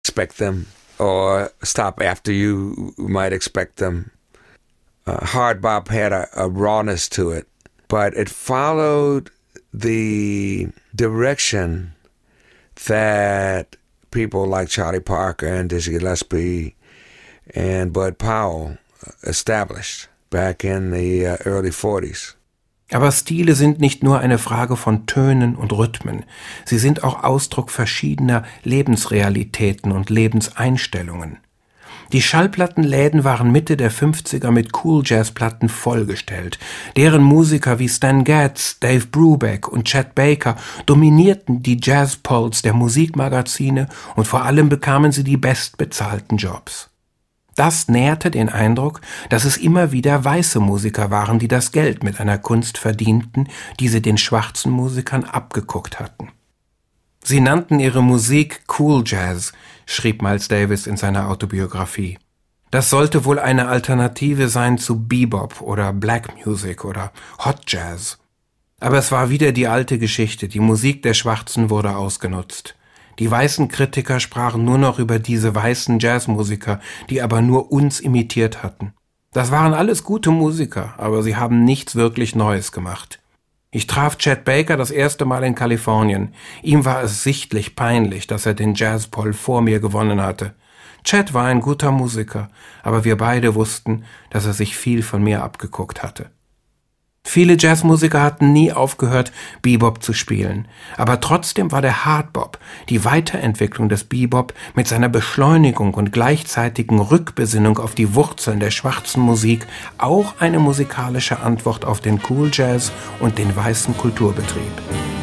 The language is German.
expect them or stop after you might expect them. Hard bop had a rawness to it, but it followed the direction that people like Charlie Parker and Dizzy Gillespie and Bud Powell established back in the early 40s. Aber Stile sind nicht nur eine Frage von Tönen und Rhythmen. Sie sind auch Ausdruck verschiedener Lebensrealitäten und Lebenseinstellungen. Die Schallplattenläden waren Mitte der 50er mit Cool-Jazz-Platten vollgestellt. Deren Musiker wie Stan Getz, Dave Brubeck und Chet Baker dominierten die Jazz-Polls der Musikmagazine und vor allem bekamen sie die bestbezahlten Jobs. Das nährte den Eindruck, dass es immer wieder weiße Musiker waren, die das Geld mit einer Kunst verdienten, die sie den schwarzen Musikern abgeguckt hatten. Sie nannten ihre Musik Cool Jazz, schrieb Miles Davis in seiner Autobiografie. Das sollte wohl eine Alternative sein zu Bebop oder Black Music oder Hot Jazz. Aber es war wieder die alte Geschichte, die Musik der Schwarzen wurde ausgenutzt. Die weißen Kritiker sprachen nur noch über diese weißen Jazzmusiker, die aber nur uns imitiert hatten. Das waren alles gute Musiker, aber sie haben nichts wirklich Neues gemacht. Ich traf Chet Baker das erste Mal in Kalifornien. Ihm war es sichtlich peinlich, dass er den Jazz-Poll vor mir gewonnen hatte. Chet war ein guter Musiker, aber wir beide wussten, dass er sich viel von mir abgeguckt hatte. Viele Jazzmusiker hatten nie aufgehört, Bebop zu spielen, aber trotzdem war der Hardbop, die Weiterentwicklung des Bebop mit seiner Beschleunigung und gleichzeitigen Rückbesinnung auf die Wurzeln der schwarzen Musik auch eine musikalische Antwort auf den Cool Jazz und den weißen Kulturbetrieb.